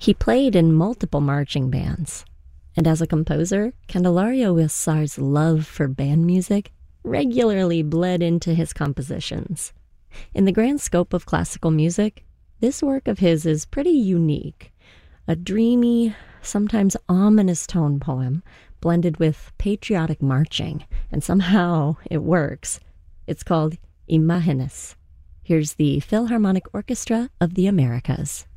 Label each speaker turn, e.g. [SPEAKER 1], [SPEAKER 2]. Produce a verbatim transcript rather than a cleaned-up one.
[SPEAKER 1] He played in multiple marching bands, and as a composer, Candelario Huízar's love for band music regularly bled into his compositions. In the grand scope of classical music, this work of his is pretty unique. A dreamy, sometimes ominous tone poem blended with patriotic marching, and somehow it works. It's called Imágenes. Here's the Philharmonic Orchestra of the Americas.